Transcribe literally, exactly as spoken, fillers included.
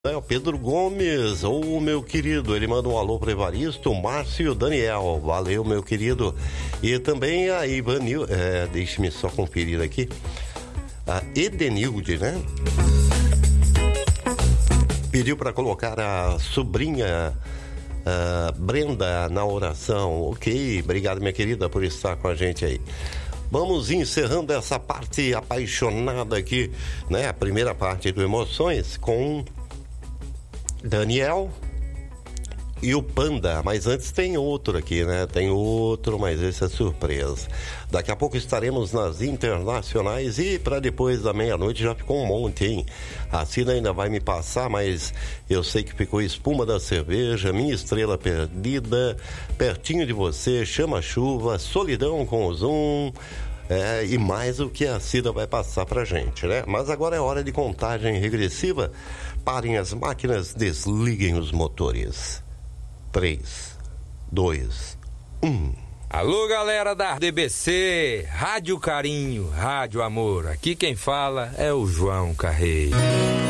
É, o Pedro Gomes, ô meu querido, ele manda um alô para Evaristo, Márcio, Daniel, valeu meu querido. E também a Ivanil, é, deixe-me só conferir aqui, a Edenilde, né? Pediu para colocar a sobrinha a Brenda na oração. Ok, obrigado minha querida por estar com a gente aí. Vamos encerrando essa parte apaixonada aqui, né? A primeira parte do Emoções com Daniel e o Panda, mas antes tem outro aqui, né? Tem outro, mas esse é surpresa. Daqui a pouco estaremos nas internacionais e para depois da meia-noite já ficou um monte, hein? A Cida ainda vai me passar, mas eu sei que ficou Espuma da Cerveja, Minha Estrela Perdida, Pertinho de Você, Chama-Chuva, Solidão com o Zoom, é, e mais o que a Cida vai passar pra gente, né? Mas agora é hora de contagem regressiva. Parem as máquinas, desliguem os motores. três, dois, um. Alô, galera da D B C, Rádio Carinho, Rádio Amor. Aqui quem fala é o João Carreiro.